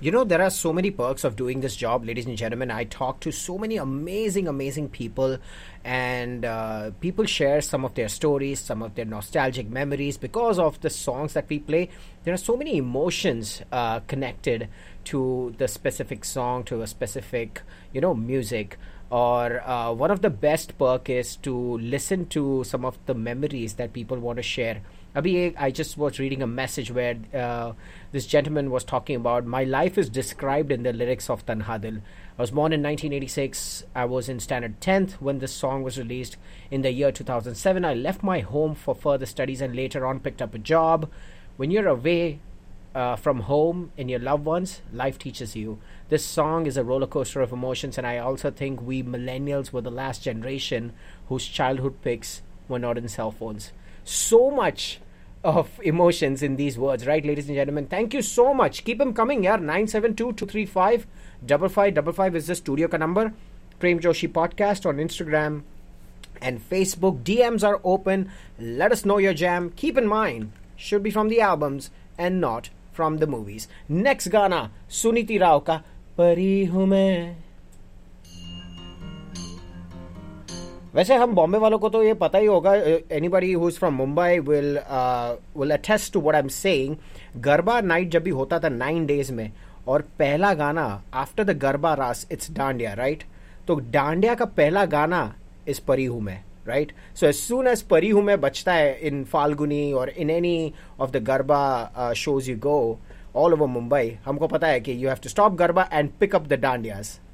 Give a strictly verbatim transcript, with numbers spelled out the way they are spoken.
You know, there are so many perks of doing this job, ladies and gentlemen. I talk to so many amazing, amazing people, and uh, people share some of their stories, some of their nostalgic memories because of the songs that we play. There are so many emotions uh, connected to the specific song, to a specific, you know, music. Or uh, one of the best perk is to listen to some of the memories that people want to share. Abhi, I just was reading a message where uh, this gentleman was talking about my life is described in the lyrics of Tanha Dil. I was born in nineteen eighty-six. I was in standard tenth when this song was released. In the year two thousand seven, I left my home for further studies and later on picked up a job. When you're away uh, from home and your loved ones, life teaches you. This song is a roller coaster of emotions, and I also think we millennials were the last generation whose childhood pics were not in cell phones. So much of emotions in these words, right, ladies and gentlemen? Thank you so much. Keep them coming, yaar. nine seven two, two three five, five five five five is the studio ka number. Prem Joshi Podcast on Instagram and Facebook. D Ms are open. Let us know your jam. Keep in mind, should be from the albums and not from the movies. Next Gana, Suniti Rao ka Pari Hu Main. वैसे हम बॉम्बे वालों को तो ये पता ही होगा. Anybody who is from Mumbai will will attest to what I am saying. Garba night जब भी होता था नाइन डेज में, और पहला गाना आफ्टर द गरबा रास इट्स डांडिया, राइट? तो डांडिया का पहला गाना इज परी हूं मैं, right? So as soon as परी हूं मैं बचता है इन फाल्गुनी और in any of the garba shows you go all over Mumbai, हमको पता है कि you have to stop garba and pick up the डांडियाज.